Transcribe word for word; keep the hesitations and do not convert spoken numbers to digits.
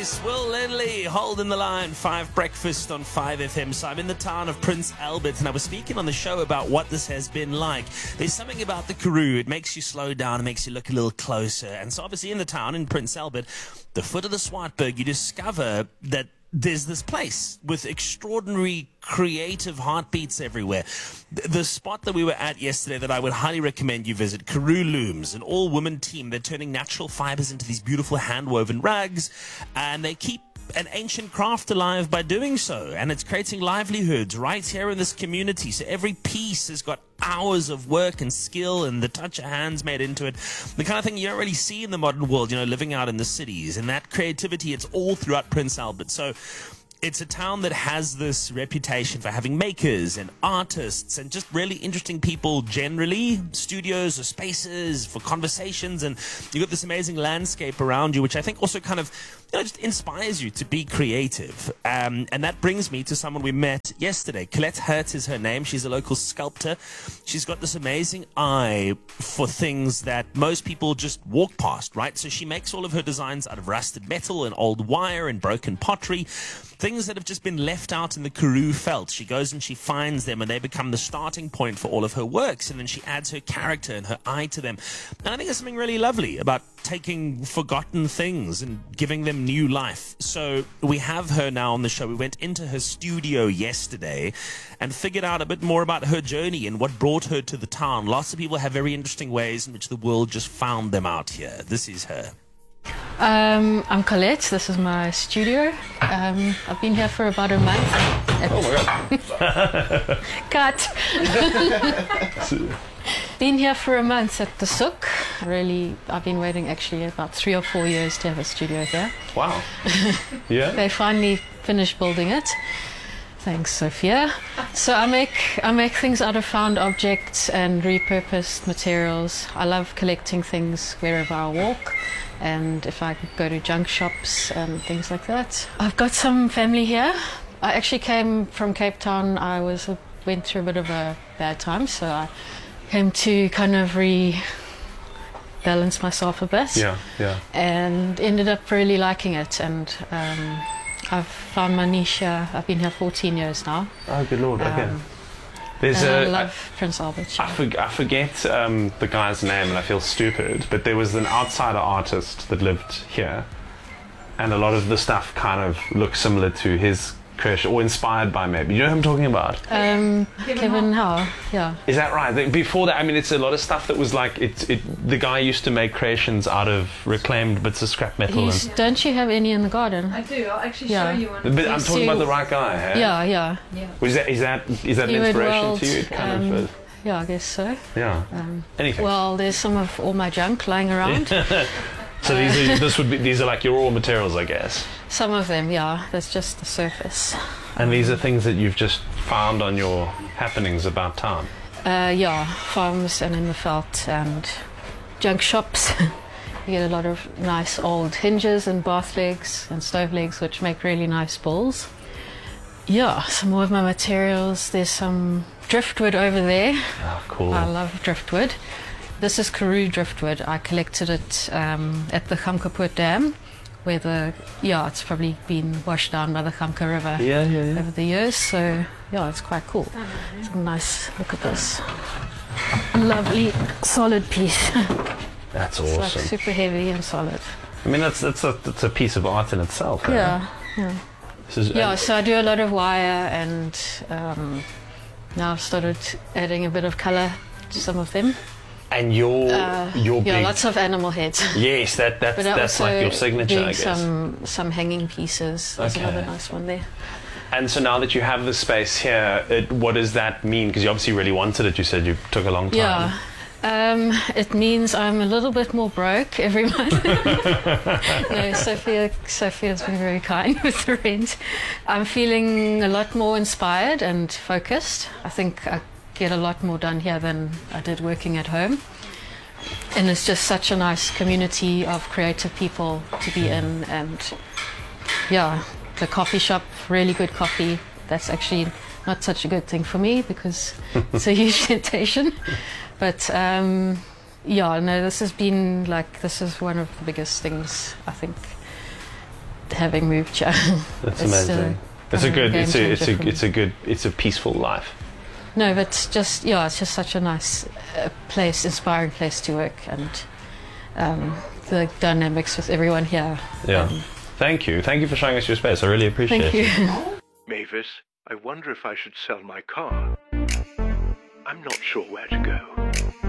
Yes, Will Lindley holding the line. Five Breakfast on five F M. So I'm in the town of Prince Albert, and I was speaking on the show about what this has been like. There's something about the Karoo. It makes you slow down. It makes you look a little closer. And so obviously in the town, in Prince Albert, the foot of the Swartberg, you discover that there's this place with extraordinary creative heartbeats everywhere. The, the spot that we were at yesterday that I would highly recommend you visit, Karoo Looms, an all-woman team. They're turning natural fibers into these beautiful hand-woven rugs, and they keep an ancient craft alive by doing so, and it's creating livelihoods right here in this community. So every piece has got hours of work and skill and the touch of hands made into it, the kind of thing you don't really see in the modern world, you know, living out in the cities. And that creativity, it's all throughout Prince Albert. So it's a town that has this reputation for having makers and artists and just really interesting people generally, studios or spaces for conversations, and you've got this amazing landscape around you, which I think also kind of, you know, just inspires you to be creative. Um, and that brings me to someone we met yesterday. Colette Hurt is her name. She's a local sculptor. She's got this amazing eye for things that most people just walk past, right? So she makes all of her designs out of rusted metal and old wire and broken pottery, things that have just been left out in the Karoo felt. She goes and she finds them, and they become the starting point for all of her works, and then she adds her character and her eye to them. And I think there's something really lovely about taking forgotten things and giving them new life. So we have her now on the show. We went into her studio yesterday and figured out a bit more about her journey and what brought her to the town. Lots of people have very interesting ways in which the world just found them out here. This is her. Um, I'm Colette. This is my studio. Um, I've been here for about a month. Oh my God. Cut. Been here for a month at the Sook. Really, I've been waiting actually about three or four years to have a studio here. Wow. Yeah. They finally finished building it. Thanks, Sophia. So I make I make things out of found objects and repurposed materials. I love collecting things wherever I walk, and if I could go to junk shops and things like that. I've got some family here. I actually came from Cape Town. I was went through a bit of a bad time, so I came to kind of rebalance myself a bit. Yeah, yeah. And ended up really liking it, and um, I've found my niche here. I've been here fourteen years now. Oh, good Lord, Um, okay. There's and a, I love I, Prince Albert. I, for, I forget um, the guy's name, and I feel stupid, but there was an outsider artist that lived here, and a lot of the stuff kind of looks similar to his creation, or inspired by maybe. You know who I'm talking about? Um, Kevin Howe, yeah. Is that right? The- Before that, I mean, it's a lot of stuff that was like, it, it, the guy used to make creations out of reclaimed bits of scrap metal. He's, And, don't you have any in the garden? I do. I'll actually Yeah. show you one. but I'm Yes, talking you- about the right guy, hey? Yeah, yeah. Yeah. Was that, is that, is that an You would inspiration weld, to you? It kind um, of, uh, Yeah, I guess so. yeah. Um, Anything. well, there's some of all my junk lying around. So these are, this would be, these are like your raw materials, I guess. Some of them, yeah. That's just the surface. And these are things that you've just found on your happenings about town. Uh, yeah, farms and in the veld and junk shops. You get a lot of nice old hinges and bath legs and stove legs, which make really nice balls. Yeah, some more of my materials. There's some driftwood over there. Oh, cool. I love driftwood. This is Karoo driftwood. I collected it um, at the Gamkapoort Dam, where the, yeah, it's probably been washed down by the Gamka River Yeah, yeah, yeah. over the years. So, yeah, it's quite cool. It's a nice look at this. Lovely, solid piece. That's It's like awesome. super heavy and solid. I mean, that's that's a, that's a piece of art in itself. eh? Yeah, yeah. This is, Yeah, so I do a lot of wire, and um, now I've started adding a bit of colour to some of them. and your Uh, your yeah, big lots of animal heads. yes, that that's But I that's also like your signature, doing I guess. some some hanging pieces. There's Okay. another nice one there. And so now that you have the space here, it, what does that mean? Because you obviously really wanted it. You said you took a long time. Yeah. Um, it means I'm a little bit more broke every month. No, Sophia, Sophia's been very kind with the rent. I'm feeling a lot more inspired and focused. I think I get a lot more done here than I did working at home. And it's just such a nice community of creative people to be in. And yeah, the coffee shop, really good coffee. That's actually not such a good thing for me because it's a huge temptation. But um, yeah, no, this has been like, this is one of the biggest things I think having moved here. That's It's, amazing. uh, It's a kind of good. game It's a. It's changer a. for me. It's a good. It's a peaceful life. No, but it's just, yeah, it's just such a nice uh, place, inspiring place to work, and um, the dynamics with everyone here. Yeah. Um, Thank you. Thank you for showing us your space. I really appreciate thank it. you. Mavis, I wonder if I should sell my car. I'm not sure where to go.